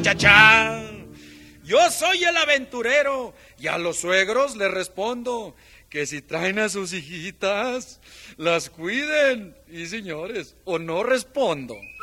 Chachá, yo soy el aventurero y a los suegros les respondo que si traen a sus hijitas, las cuiden. Y señores, o no respondo.